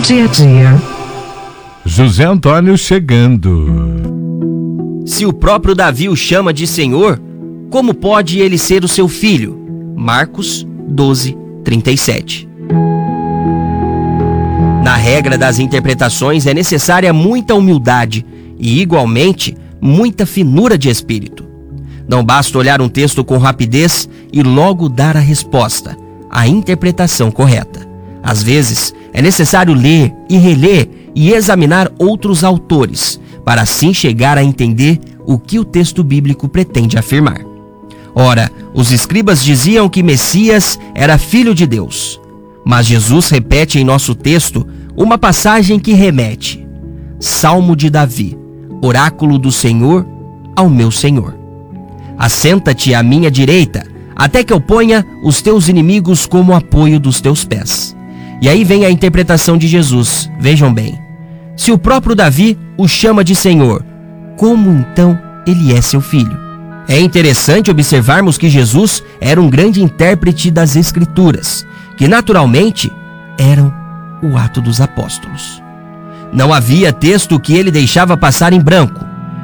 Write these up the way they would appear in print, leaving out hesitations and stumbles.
dia a dia. José Antônio chegando. Se o próprio Davi o chama de Senhor, como pode ele ser o seu filho? Marcos 12:37. Na regra das interpretações é necessária muita humildade e, igualmente, muita finura de espírito. Não basta olhar um texto com rapidez e logo dar a resposta, a interpretação correta. Às vezes, é necessário ler e reler e examinar outros autores, para assim chegar a entender o que o texto bíblico pretende afirmar. Ora, os escribas diziam que Messias era filho de Deus. Mas Jesus repete em nosso texto uma passagem que remete: Salmo de Davi, oráculo do Senhor ao meu Senhor. Assenta-te à minha direita, até que eu ponha os teus inimigos como apoio dos teus pés. E aí vem a interpretação de Jesus. Vejam bem. Se o próprio Davi o chama de Senhor, como então ele é seu filho? É interessante observarmos que Jesus era um grande intérprete das Escrituras, que naturalmente eram o ato dos apóstolos. Não havia texto que ele deixava passar em branco.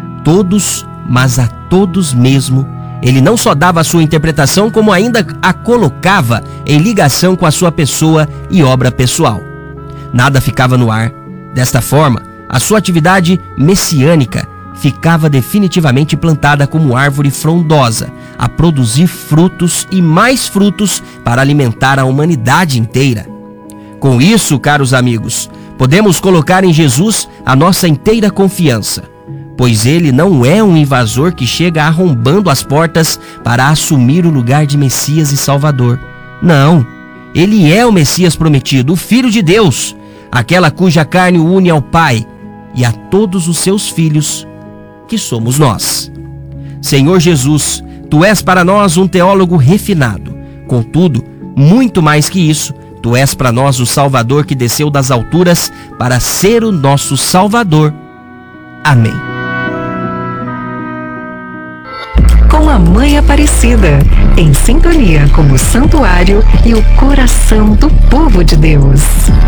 Todos, mas a todos mesmo, ele não só dava a sua interpretação, como ainda a colocava em ligação com a sua pessoa e obra pessoal. Nada ficava no ar. Desta forma, a sua atividade messiânica ficava definitivamente plantada como árvore frondosa, a produzir frutos e mais frutos para alimentar a humanidade inteira. Com isso, caros amigos, podemos colocar em Jesus a nossa inteira confiança, pois ele não é um invasor que chega arrombando as portas para assumir o lugar de Messias e Salvador. Não, ele é o Messias prometido, o Filho de Deus, aquela cuja carne o une ao Pai e a todos os seus filhos, que somos nós. Senhor Jesus, tu és para nós um teólogo refinado. Contudo, muito mais que isso, tu és para nós o Salvador que desceu das alturas para ser o nosso Salvador. Amém. Com a Mãe Aparecida, em sintonia com o santuário e o coração do povo de Deus.